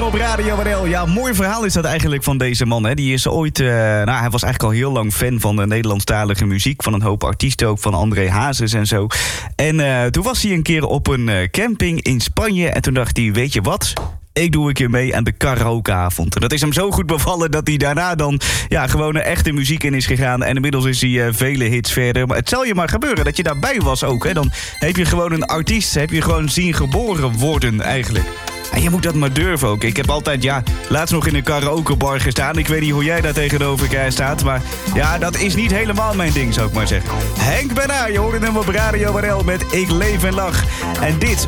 op Radio NL. Ja, mooi verhaal is dat eigenlijk van deze man. Hè. Die is ooit, hij was eigenlijk al heel lang fan van de Nederlandstalige muziek. Van een hoop artiesten ook, van André Hazes en zo. En toen was hij een keer op een camping in Spanje. En toen dacht hij, weet je wat? Ik doe een keer mee aan de karaokeavond. En dat is hem zo goed bevallen dat hij daarna dan gewoon een echte muziek in is gegaan. En inmiddels is hij vele hits verder. Maar het zal je maar gebeuren dat je daarbij was ook. Hè? Dan heb je gewoon een artiest, heb je gewoon zien geboren worden eigenlijk. En je moet dat maar durven ook. Ik heb altijd, laatst nog in een karaokebar gestaan. Ik weet niet hoe jij daar tegenover elkaar staat. Maar dat is niet helemaal mijn ding, zou ik maar zeggen. Henk Benaar, je hoorde hem op Radio NL met Ik Leef en Lach. En dit